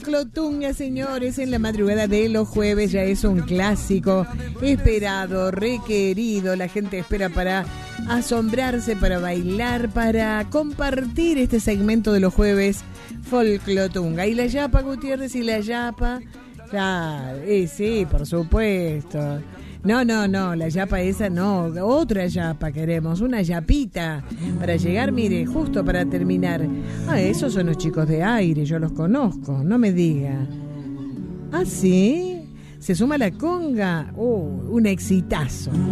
Folclotunga, señores, en la madrugada de los jueves ya es un clásico esperado, requerido. La gente espera para asombrarse, para bailar, para compartir este segmento de los jueves Folclotunga. Y la Yapa, Gutiérrez, y la Yapa, claro, sí, por supuesto. No, la yapa esa no, otra yapa queremos, una yapita para llegar, mire, justo para terminar. Esos son los chicos de aire, yo los conozco, no me diga. ¿Sí? ¿Se suma la conga? Un exitazo.